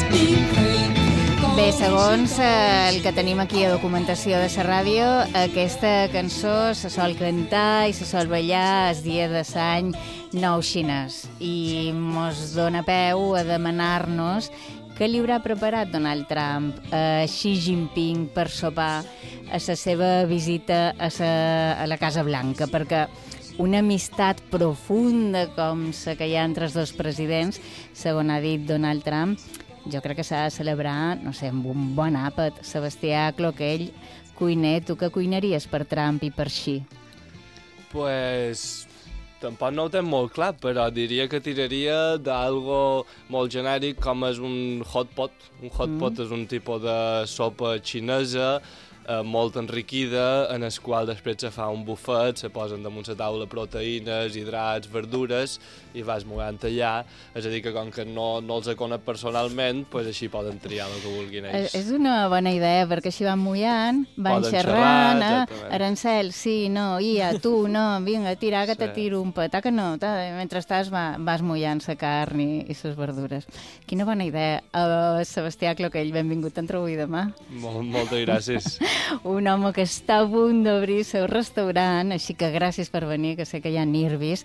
Bé, segons el que tenim aquí a documentació de la ràdio, aquesta cançó se sol cantar i se sol ballar el dia de l'any nou xinès i mos dona peu a demanar-nos què li haurà preparat Donald Trump a Xi Jinping per sopar a la seva visita a la Casa Blanca, perquè una amistat profunda com la que hi ha entre els dos presidents, segons ha dit Donald Trump, jo crec que s'ha de celebrar, no sé, amb un bon àpat. Sebastià Cloquell, cuiner, tu què cuinaries per Trump i per Xi? Pues tampoc no ho tenc molt clar, però diria que tiraria d'algo molt genèric com és un hot pot. Un hot pot és un tipus de sopa xinesa molt enriquida, en el qual després se fa un bufet, se posen damunt la taula proteïnes, hidrats, verdures, i vas mullant allà. És a dir, que com que no els conec personalment, pues així poden triar el que vulguin ells. És una bona idea, perquè així van mullant, van xerrant, Arancel, sí, no, Ia, tu, no, vinga, tira, que te tiro un pet, que no, mentre estàs vas mullant la carn i les verdures. Quina bona idea. Sebastià Cloquell, benvingut, t'entrobo avui demà. Moltes gràcies. Un home que està a punt d'obrir el seu restaurant, així que gràcies per venir, que sé que hi ha nervis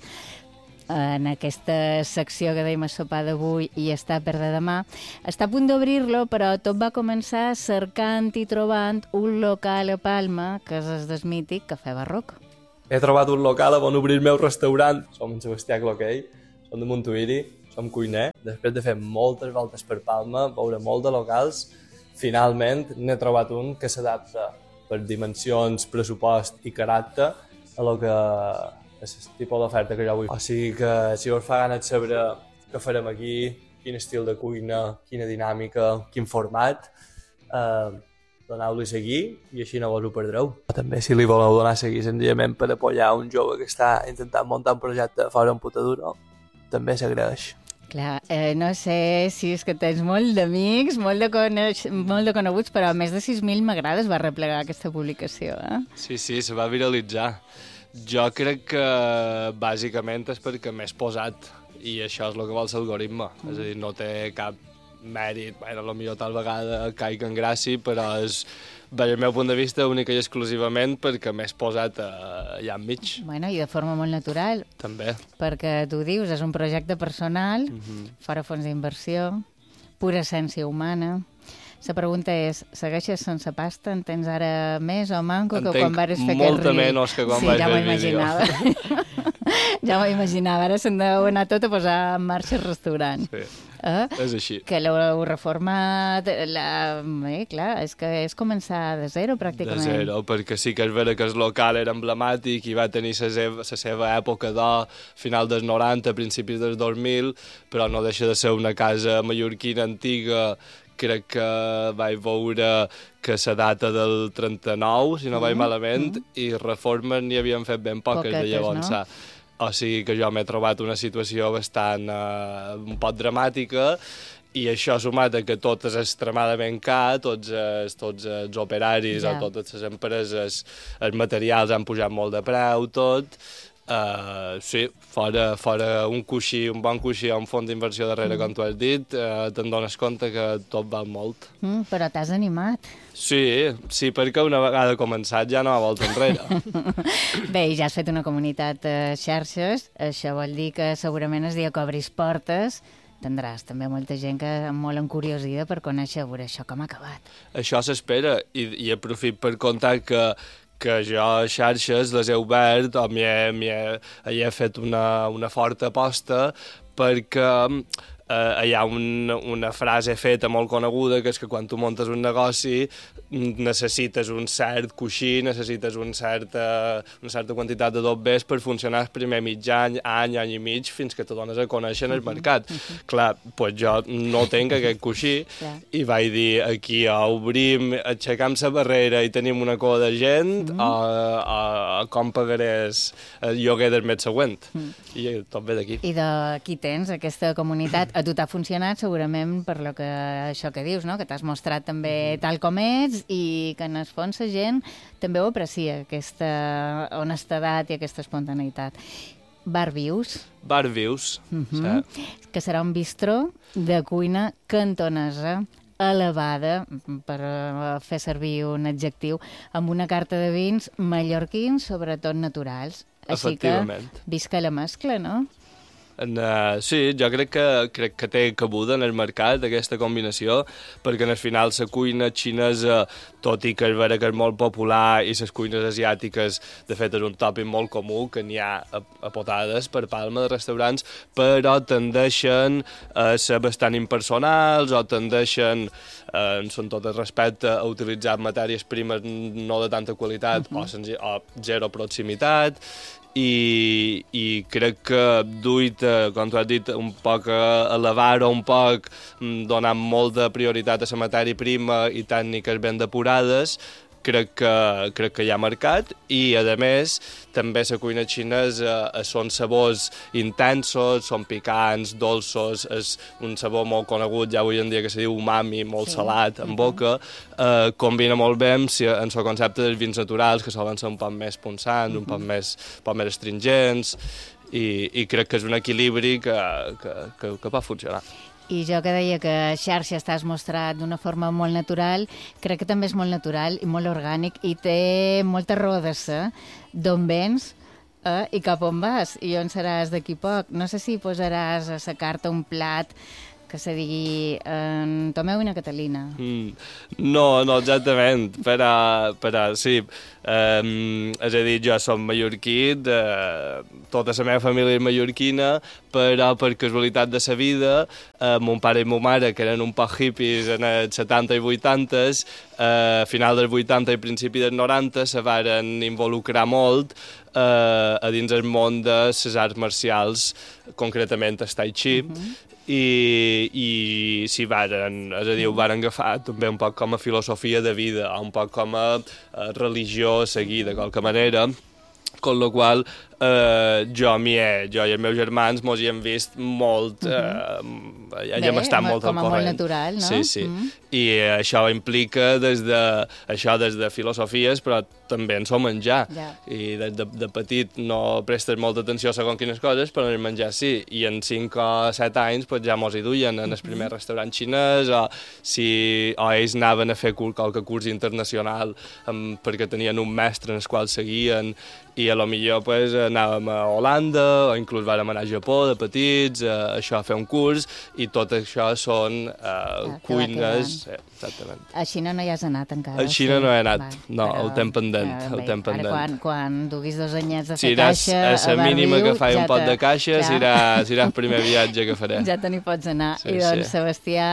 en aquesta secció que dèiem a sopar d'avui i està per de demà. Està a punt d'obrir-lo, però tot va començar cercant i trobant un local a Palma, que és el mític Cafè Barroc. He trobat un local on obrir el meu restaurant. Som en Sebastià Cloquell, som de Montuïri, som cuiner. Després de fer moltes voltes per Palma, veure molt de locals, finalment n'he trobat un que s'adapta per dimensions, pressupost i caràcter a lo que és el tipus d'oferta que jo vull. O sigui que si us fa gana de saber què farem aquí, quin estil de cuina, quina dinàmica, quin format, doneu-li a seguir i així no vos ho perdreu. També si li voleu donar a seguir senzillament per apoyar un jove que està intentant muntar un projecte fora en Putaduro, també s'agraeix. Clar, no sé si és que tens molt d'amics, molt de coneguts, però més de 6.000 m'agrades va replegar aquesta publicació, eh? Sí, se va viralitzar. Jo crec que bàsicament és perquè m'he posat i això és el que vol l'algoritme. És a dir, no té cap mèrit, potser tal vegada caic en gràcia, però és, des del meu punt de vista, única i exclusivament perquè m'he posat allà enmig. Bueno, i de forma molt natural. També. Perquè tu dius, és un projecte personal, fora fons d'inversió, pura essència humana. La pregunta és, segueixes sense pasta? En tens ara més o manco que quan vares fer aquest molta menys que quan vaig fer el vídeo. Ja m'ho imaginava. Ara se'n deu anar tot a posar en marxa el restaurant. Sí. És així. Que l'heu reformat, clar, és que és començar de zero, pràcticament. De zero, perquè sí que és vera que el local era emblemàtic i va tenir la seva època d'or, final dels 90, principis dels 2000, però no deixa de ser una casa mallorquina antiga. Crec que vaig veure que la data del 39, si no vaig malament, i reformes n'hi havien fet ben poques de llavors. No? O sigui que jo m'he trobat una situació bastant un poc dramàtica i això sumat a que tot és extremadament car, tots els operaris o totes les empreses, els materials han pujat molt de preu, tot. Sí, fora un coixí, un bon coixí o un fons d'inversió darrere, com tu has dit, te'n dones compte que tot val molt. Però t'has animat. Sí, perquè una vegada començat ja no ha volta enrere. Bé, i ja has fet una comunitat a xarxes, això vol dir que segurament el dia que obris portes tindràs també molta gent que molt encuriosida per conèixer veure això com ha acabat. Això s'espera i aprofit per contar que jo a xarxes les he obert o hi he fet una forta aposta perquè hi ha una frase feta molt coneguda que és que quan tu muntes un negoci necessites un cert coixí, necessites una certa quantitat de dobbers per funcionar el primer mig any i mig, fins que te dones a conèixer en el mercat. Clar, doncs jo no tinc aquest coixí i vaig dir aquí obrim, aixecam la barrera i tenim una cua de gent o com pagaré el lloguer del mes següent. I tot ve d'aquí. I d'aquí tens aquesta comunitat. A tu t'ha funcionat segurament per això que dius, no? Que t'has mostrat també tal com ets i que en el fons la gent també ho aprecia, aquesta honestedat i aquesta espontaneïtat. Bar Vius. Bar Vius, sí. Que serà un bistró de cuina cantonesa elevada, per fer servir un adjectiu, amb una carta de vins mallorquins, sobretot naturals. Així que visca la mescla, no? Sí, jo crec que té cabuda en el mercat aquesta combinació, perquè al final la cuina xinesa, tot i que és vera que és molt popular, i les cuines asiàtiques de fet és un tòpic molt comú, que n'hi ha a potades per Palma de restaurants, però tendeixen a ser bastant impersonals o tendeixen, en tot el respecte, a utilitzar matèries primes no de tanta qualitat o zero proximitat, i crec que duit, com tu has dit, un poc a elevar-ho, un poc donant molta prioritat a la matèria prima i tècniques ben depurades, crec que hi ha mercat, i a més també la cuina xinesa són sabors intensos, són picants, dolços, és un sabor molt conegut ja avui en dia que se diu umami, molt salat en boca, combina molt bé amb el concepte dels vins naturals, que solen ser un poc més punçants, un poc més astringents, i crec que és un equilibri que pot funcionar. I jo que deia que a xarxa estàs mostrat d'una forma molt natural, crec que també és molt natural i molt orgànic i té molta raó de ser d'on vens i cap on vas i on seràs d'aquí poc. No sé si posaràs a la carta un plat que se digui Tomeu i na Catalina. No, exactament, però sí. És a dir, jo som mallorquí, tota la meva família és mallorquina, però per casualitat de la vida, mon pare i ma mare, que eren un poc hippies en els 70 i 80, a final dels 80 i principi dels 90, se varen involucrar molt a dins el món de les arts marcials, concretament el tai chi, i s'hi varen, és a dir, ho varen agafar també un poc com a filosofia de vida, un poc com a religió a seguir de qualque manera, con la qual jo i els meus germans mos hi hem vist molt, ja hem estat molt al corrent. Com a molt natural, no? Sí. I això implica des de filosofies, però també en el menjar. I de petit no prestes molta atenció a segons quines coses, però en el menjar sí. I en 5 o 7 anys ja mos hi duien en el primer restaurant xinès, o ells anaven a fer qualque curs internacional perquè tenien un mestre en el qual seguien, i a lo millor anàvem a Holanda, o inclús vàrem anar a Japó de petits, a fer un curs, i tot això són cuines... Exactament. A Xina no hi has anat encara? A Xina no he anat, no, el temps pendent. Ara quan duguis 2 anyets de fer caixa a la mínima que faig un pot de caixa, serà el primer viatge que faré. Ja te n'hi pots anar. I doncs, Sebastià,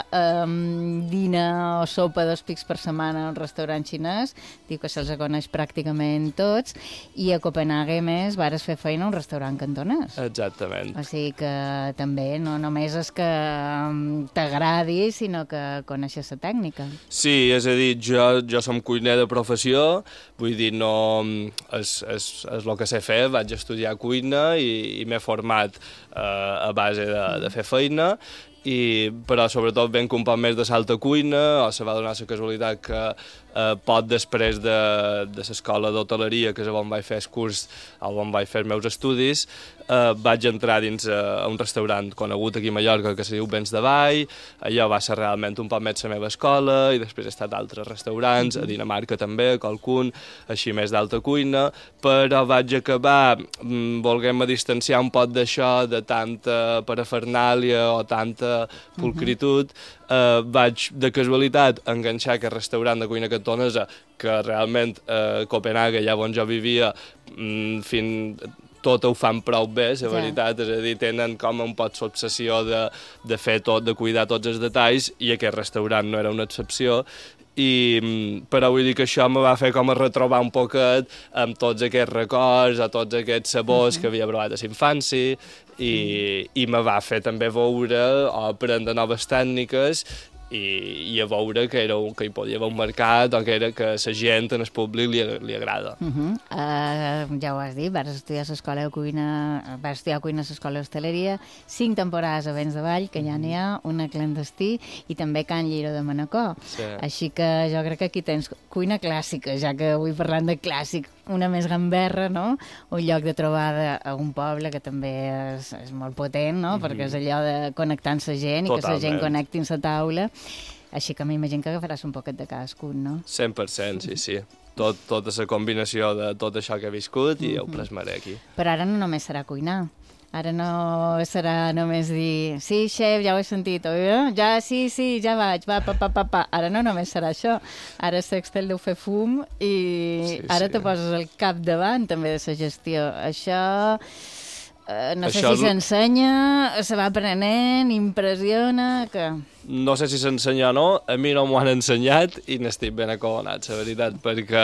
dina o sopa 2 pics per setmana a un restaurant xinès, diu que se'ls coneix pràcticament tots, i a Copenhague, més, vares fer feina a un restaurant cantonès. Exactament. O sigui que també no només és que t'agradi, sinó que coneixes la tècnica. Sí, és a dir, jo som cuiner de professió, vull dir, no és el que sé fer, vaig estudiar cuina i m'he format a base de fer feina, però sobretot venc un poc més de salta cuina, o se va donar la casualitat que poc després de l'escola d'hoteleria, que és on vaig fer el curs, on vaig fer els meus estudis, vaig entrar dins un restaurant conegut aquí a Mallorca que se diu Vents de Vall. Allò va ser realment un poc més la meva escola, i després he estat a altres restaurants, a Dinamarca també, a qualcun, així més d'alta cuina, però vaig acabar volent-me distanciar un poc d'això, de tanta parafernàlia o tanta pulcritud. Vaig, de casualitat, enganxar aquest restaurant de cuina cantonesa, que realment a Copenhague, allà on jo vivia, tot ho fan prou bé, la veritat, és a dir, tenen com un poc l'obsessió de fer tot, de cuidar tots els detalls, i aquest restaurant no era una excepció, però vull dir que això me va fer com a retrobar un poquet amb tots aquests records, a tots aquests sabors que havia provat a la infància, i me va fer també veure o aprendre noves tècniques, i a veure que hi podia haver un mercat, o que la gent, en el públic, li agrada. Ja ho has dit, vas estudiar cuina a l'escola d'hostaleria, 5 temporades a Vents de Vall, que ja n'hi ha, una clandestí, i també Can Lliro de Manacor. Així que jo crec que aquí tens cuina clàssica, ja que avui parlant de clàssic, una més gamberra, no? Un lloc de trobada a un poble que també és molt potent, no? Perquè és allò de connectar amb la gent i que la gent connecti amb la taula. Així que m'imagino que agafaràs un poquet de cadascun, no? 100%, sí. Tota la combinació de tot això que he viscut i ho plasmaré aquí. Però ara no només serà cuinar. Ara no serà només dir sí, xef, ja ho he sentit, oi? Ja, sí, ja vaig, va. Ara no només serà això. Ara Sextel deu fer fum i ara te poses al capdavant també de la gestió. Això... no sé si s'ensenya, se va aprenent, impressiona, que... No sé si s'ensenya o no, a mi no m'ho han ensenyat i n'estic ben acogonat, la veritat, perquè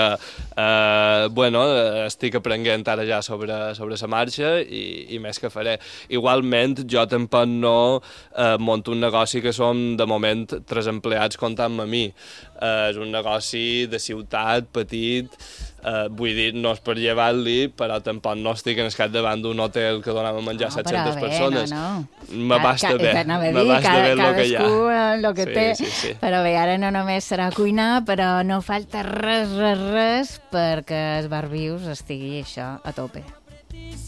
estic aprenent ara ja sobre la marxa i més que faré. Igualment, jo tampoc no monto un negoci que som, de moment, 3 empleats comptant-me a mi. És un negoci de ciutat, petit, vull dir, no és per llevar-li, però tampoc no estic en el capdavant d'un hotel que donava a menjar 700 persones. M'abasta bé, m'abasta bé el que hi ha. Cadascú el que té, però bé, ara no només serà cuinar, però no falta res perquè els barbius estigui això a tope.